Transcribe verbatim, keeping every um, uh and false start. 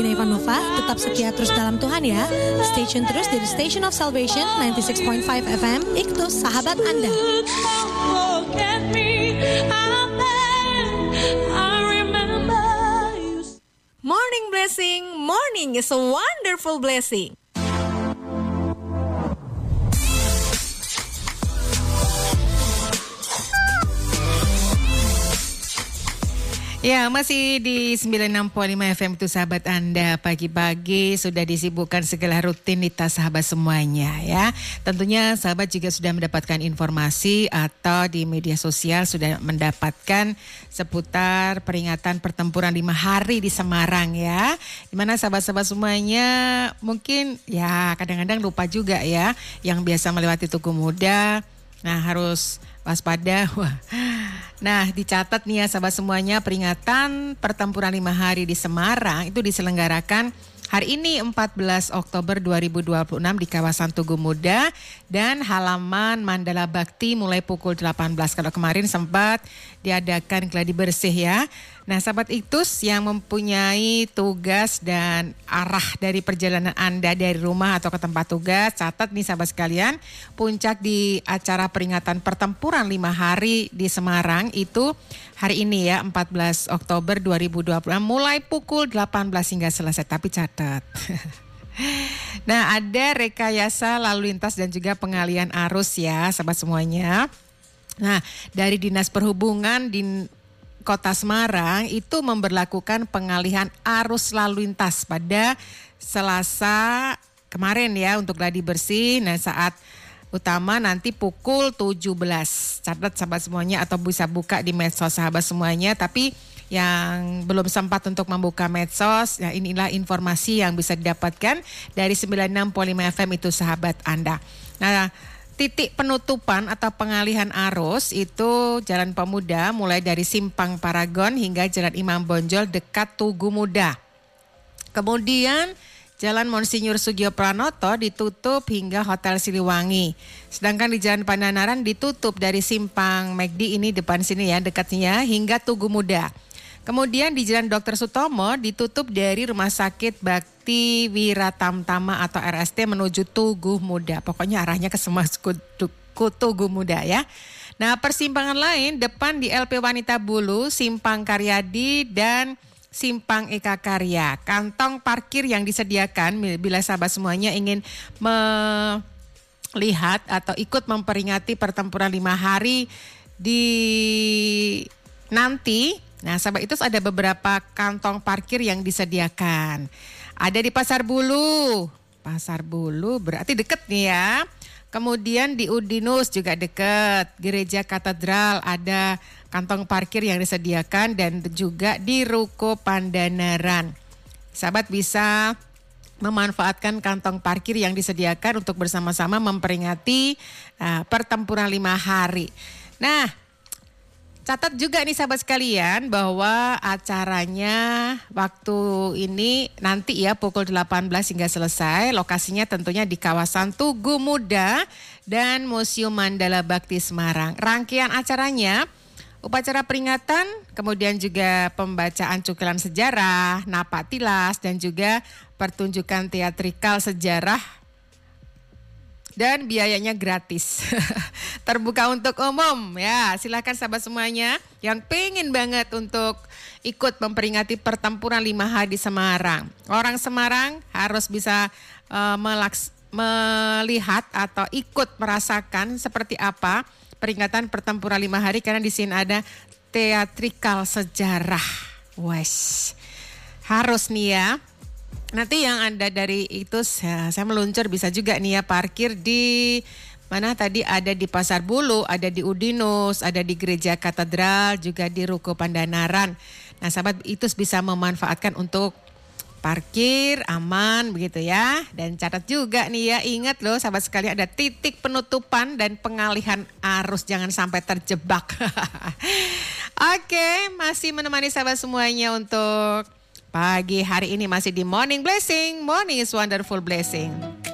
Ivanova, tetap setia terus dalam Tuhan ya. Stay tune terus di Station of Salvation sembilan puluh enam koma lima F M, Ikhtus Sahabat Anda. Morning blessing, morning is a wonderful blessing. Ya, masih di sembilan puluh enam koma lima F M itu sahabat Anda. Pagi-pagi sudah disibukkan segala rutinitas sahabat semuanya ya. Tentunya sahabat juga sudah mendapatkan informasi atau di media sosial sudah mendapatkan seputar peringatan pertempuran lima hari di Semarang ya. Dimana sahabat-sahabat semuanya mungkin ya kadang-kadang lupa juga ya. Yang biasa melewati Tugu Muda, nah harus waspada. Wah. Nah, dicatat nih ya sahabat semuanya, peringatan pertempuran lima hari di Semarang itu diselenggarakan hari ini empat belas Oktober dua ribu dua puluh enam di kawasan Tugu Muda dan halaman Mandala Bakti mulai pukul delapan belas. Kalau kemarin sempat diadakan gladi bersih ya. Nah, sahabat Ikhtus yang mempunyai tugas dan arah dari perjalanan Anda dari rumah atau ke tempat tugas, catat nih sahabat sekalian, puncak di acara peringatan pertempuran lima hari di Semarang itu hari ini ya, empat belas Oktober dua ribu dua puluh enam mulai pukul delapan belas hingga selesai, tapi catat. Nah, ada rekayasa lalu lintas dan juga pengalihan arus ya sahabat semuanya. Nah, dari Dinas Perhubungan di Kota Semarang itu memberlakukan pengalihan arus lalu lintas pada Selasa kemarin ya untuk gladi bersih. Nah, saat utama nanti pukul tujuh belas. Catat sahabat semuanya atau bisa buka di medsos sahabat semuanya. Tapi yang belum sempat untuk membuka medsos, ya inilah informasi yang bisa didapatkan dari sembilan puluh enam koma lima F M itu sahabat Anda. Nah, titik penutupan atau pengalihan arus itu Jalan Pemuda mulai dari Simpang Paragon hingga Jalan Imam Bonjol dekat Tugu Muda. Kemudian Jalan Monsinyur Sugio Pranoto ditutup hingga Hotel Siliwangi. Sedangkan di Jalan Pandanaran ditutup dari Simpang Megdi ini depan sini ya dekatnya hingga Tugu Muda. Kemudian di Jalan Dokter Sutomo ditutup dari Rumah Sakit Bakti Wiratamtama atau R S T menuju Tugu Muda. Pokoknya arahnya ke semua Tugu Muda ya. Nah, persimpangan lain depan di L P Wanita Bulu, Simpang Karyadi dan Simpang Eka Karya. Kantong parkir yang disediakan bila sahabat semuanya ingin melihat atau ikut memperingati pertempuran lima hari di nanti. Nah, sahabat itu ada beberapa kantong parkir yang disediakan. Ada di Pasar Bulu. Pasar Bulu berarti deket nih ya. Kemudian di Udinus juga deket. Gereja Katedral ada kantong parkir yang disediakan dan juga di Ruko Pandanaran. Sahabat bisa memanfaatkan kantong parkir yang disediakan untuk bersama-sama memperingati uh, pertempuran lima hari. Nah, catat juga nih sahabat sekalian bahwa acaranya waktu ini nanti ya pukul delapan belas hingga selesai. Lokasinya tentunya di kawasan Tugu Muda dan Museum Mandala Bakti Semarang. Rangkaian acaranya upacara peringatan, kemudian juga pembacaan cuplikan sejarah, napak tilas dan juga pertunjukan teatrikal sejarah. Dan biayanya gratis, terbuka untuk umum ya. Silakan sahabat semuanya yang pengen banget untuk ikut memperingati pertempuran lima hari di Semarang. Orang Semarang harus bisa uh, melaks- melihat atau ikut merasakan seperti apa peringatan pertempuran lima hari karena di sini ada teatrikal sejarah. Wes, harus nih ya. Nanti yang Anda dari itu saya, saya meluncur bisa juga nih ya parkir di mana tadi ada di Pasar Bulu, ada di Udinus, ada di Gereja Katedral, juga di Ruko Pandanaran. Nah, sahabat itu bisa memanfaatkan untuk parkir aman begitu ya. Dan catat juga nih ya, ingat loh sahabat sekalian ada titik penutupan dan pengalihan arus, jangan sampai terjebak. Oke, masih menemani sahabat semuanya untuk pagi hari ini masih di Morning Blessing, Morning is Wonderful Blessing.